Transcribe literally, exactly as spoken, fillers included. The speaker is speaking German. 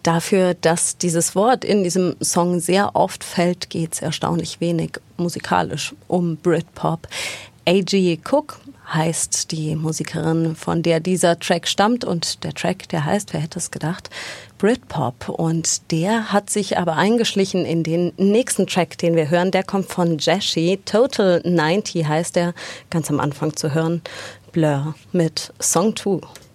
dafür, dass dieses Wort in diesem Song sehr oft fällt, geht es erstaunlich wenig musikalisch um Britpop. A G Cook heißt die Musikerin, von der dieser Track stammt. Und der Track, der heißt, wer hätte es gedacht, Britpop. Und der hat sich aber eingeschlichen in den nächsten Track, den wir hören. Der kommt von Jeshi. Total neunzig heißt der, ganz am Anfang zu hören. Blur mit Song zwei.